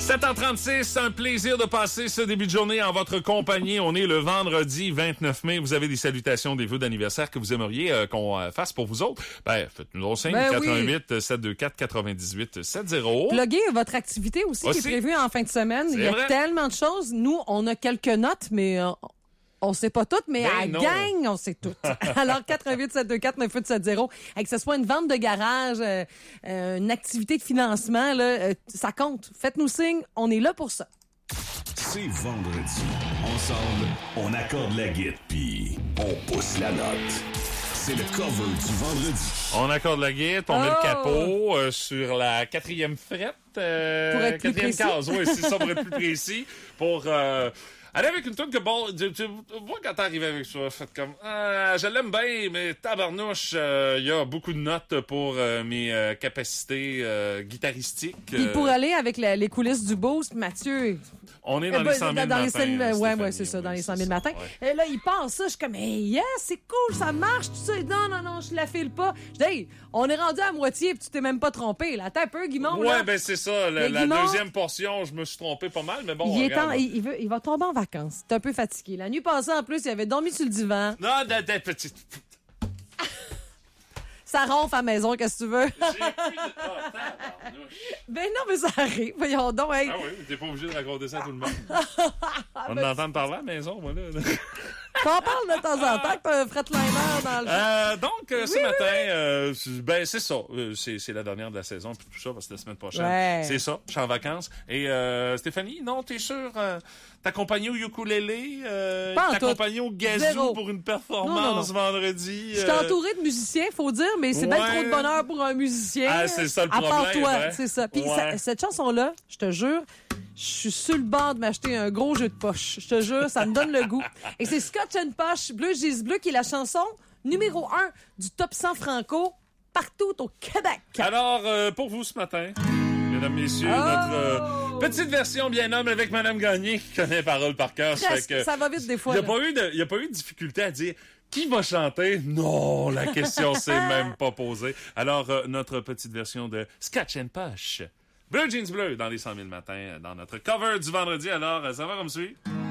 7h36, un plaisir de passer ce début de journée en votre compagnie. On est le vendredi 29 mai. Vous avez des salutations, des vœux d'anniversaire que vous aimeriez qu'on fasse pour vous autres? Ben, faites-nous un signe, 88 724 98 70. Pluguez votre activité aussi qui est prévue en fin de semaine. Il y a tellement de choses. Nous, on a quelques notes, mais... on sait pas toutes, mais à la gang, on sait toutes. Alors, 88 724 9870, que ce soit une vente de garage, une activité de financement, là, ça compte. Faites-nous signe, on est là pour ça. C'est vendredi. Ensemble, on accorde la guitare, puis on pousse la note. C'est le cover du vendredi. On accorde la guitare, on met le capot sur la 4e frette. Pour être plus précis. 4e case, oui, c'est ça, pour être plus précis. Pour... aller avec une tune que, bon, tu vois, quand t'arrives avec ça, faites comme, je l'aime bien, mais tabarnouche, il y a beaucoup de notes pour mes capacités guitaristiques. Puis pour aller avec les coulisses du Boost, Mathieu... On est dans les 100 000 matins. Ouais, c'est ça, dans les 100 000 matins. Ouais. Et là, il passe ça, je suis comme, hey, yes, c'est cool, ça marche, tout ça. Non, je la file pas. Je dis, hey, on est rendu à moitié, puis tu t'es même pas trompé, là. Attends un peu, Guimond, là. Ouais, ben c'est ça. La deuxième portion, je me suis trompé pas mal, mais bon, il va tomber en vacances. T'es un peu fatigué. La nuit passée, en plus, il avait dormi sur le divan. Non, petite... Ça ronfle à la maison, qu'est-ce que tu veux? J'ai plus de... Ben non, mais ça arrive. Voyons donc, hey. Ah oui, t'es pas obligé de raconter ça à tout le monde. On entend parler à la maison, moi, là. Quand on parle de temps en temps que t'as un fretliner dans le... Donc, ce matin, ben c'est ça. C'est la dernière de la saison, puis tout ça, parce que la semaine prochaine, c'est ça. Je suis en vacances. Et Stéphanie, non, t'es sûre t'accompagner au ukulélé? T'accompagner au gazou pour une performance vendredi? Je suis entouré de musiciens, faut dire, mais c'est bien trop de bonheur pour un musicien. Ah, c'est ça le problème. À part toi, c'est ça. Puis cette chanson-là, je te jure... Je suis sur le bord de m'acheter un gros jeu de poche. Je te jure, ça me donne le goût. Et c'est Scotch and Posh, Bleu Gise Bleu, qui est la chanson numéro 1 du top 100 franco partout au Québec. Alors, pour vous ce matin, mesdames, messieurs, notre petite version bien homme avec Madame Gagné qui connaît les paroles par cœur. Ça va vite des fois. Il n'y a pas eu de difficulté à dire qui va chanter. Non, la question s'est même pas posée. Alors, notre petite version de Scotch and Posh. Bleu Jeans Bleu dans les 100 000 matins, dans notre cover du vendredi. Alors, ça va comme suit?